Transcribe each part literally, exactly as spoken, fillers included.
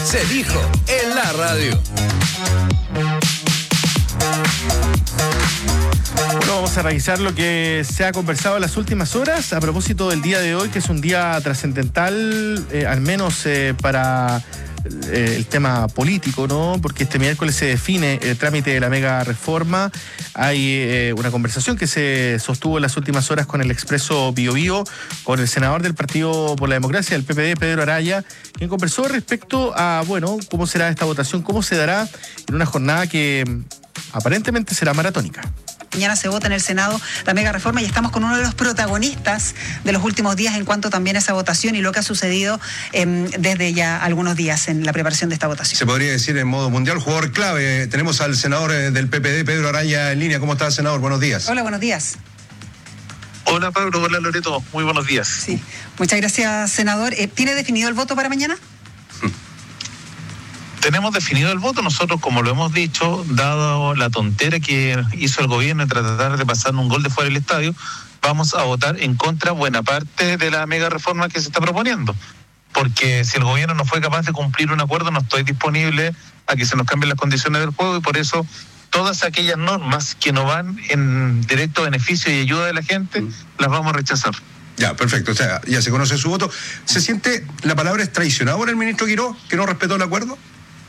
se dijo en la radio. Bueno, vamos a revisar lo que se ha conversado en las últimas horas a propósito del día de hoy, que es un día trascendental, eh, al menos eh, para eh, el tema político, ¿no? Porque este miércoles se define el trámite de la mega reforma. Hay eh, una conversación que se sostuvo en las últimas horas con el Expreso Bio Bio, con el senador del Partido por la Democracia, del P P D, Pedro Araya, quien conversó respecto a, bueno, cómo será esta votación, cómo se dará en una jornada que aparentemente será maratónica. Mañana se vota en el Senado la mega reforma y estamos con uno de los protagonistas de los últimos días en cuanto también a esa votación y lo que ha sucedido eh, desde ya algunos días en la preparación de esta votación. Se podría decir en modo mundial, jugador clave. Tenemos al senador del P P D, Pedro Araya, en línea. ¿Cómo está, senador? Buenos días. Hola, buenos días. Hola, Pablo. Hola, Loreto. Muy buenos días. Sí, muchas gracias, senador. Eh, ¿Tiene definido el voto para mañana? Tenemos definido el voto. Nosotros, como lo hemos dicho, dado la tontera que hizo el gobierno de tratar de pasar un gol de fuera del estadio, vamos a votar en contra buena parte de la mega reforma que se está proponiendo. Porque si el gobierno no fue capaz de cumplir un acuerdo, no estoy disponible a que se nos cambien las condiciones del juego, y por eso todas aquellas normas que no van en directo beneficio y ayuda de la gente, mm. las vamos a rechazar. Ya, perfecto. O sea, ya se conoce su voto. ¿Se siente, la palabra es traicionado por el ministro Quirós, que no respetó el acuerdo?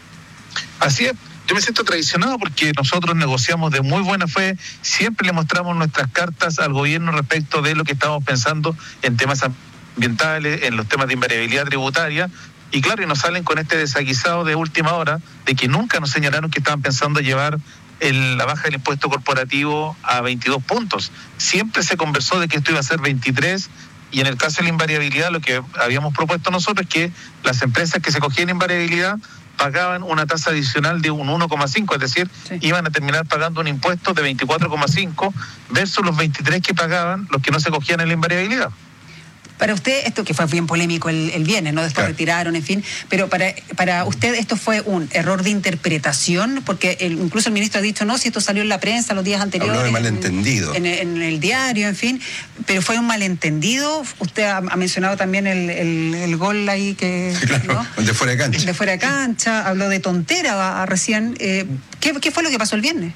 Así es, yo me siento traicionado porque nosotros negociamos de muy buena fe, siempre le mostramos nuestras cartas al gobierno respecto de lo que estamos pensando en temas ambientales, en los temas de invariabilidad tributaria, y claro, y nos salen con este desaguisado de última hora de que nunca nos señalaron que estaban pensando llevar el, la baja del impuesto corporativo a veintidós puntos. Siempre se conversó de que esto iba a ser veintitrés, y en el caso de la invariabilidad lo que habíamos propuesto nosotros es que las empresas que se cogían invariabilidad pagaban una tasa adicional de un uno coma cinco, es decir, sí. iban a terminar pagando un impuesto de veinticuatro coma cinco versus los veintitrés que pagaban los que no se cogían en la invariabilidad. Para usted, esto que fue bien polémico el, el viernes, ¿no? Después claro. retiraron, en fin, pero para para usted esto fue un error de interpretación, porque el, incluso el ministro ha dicho, no, si esto salió en la prensa los días anteriores. Habló de malentendido. En, en, en el diario, en fin, pero fue un malentendido. Usted ha, ha mencionado también el, el, el gol ahí que... Claro, ¿no? de fuera de cancha. De fuera de cancha, habló de tontera a, a recién. Eh, ¿qué, ¿Qué fue lo que pasó el viernes?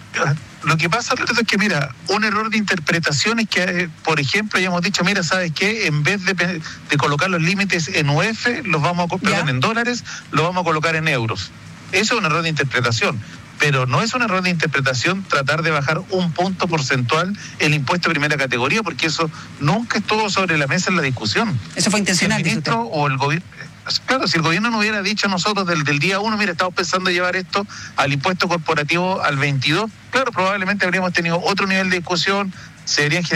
Lo que pasa es que, mira, un error de interpretación es que, por ejemplo, hayamos dicho, mira, ¿sabes qué? En vez de, de colocar los límites en U F, los vamos a perdón, en dólares, los vamos a colocar en euros. Eso es un error de interpretación. Pero no es un error de interpretación tratar de bajar un punto porcentual el impuesto de primera categoría, porque eso nunca estuvo sobre la mesa en la discusión. Eso fue intencional. Si el ministro o el gobierno... Claro, si el gobierno no hubiera dicho a nosotros del, del día uno, mira, estamos pensando llevar esto al impuesto corporativo al veintidós, claro, probablemente habríamos tenido otro nivel de discusión, se habrían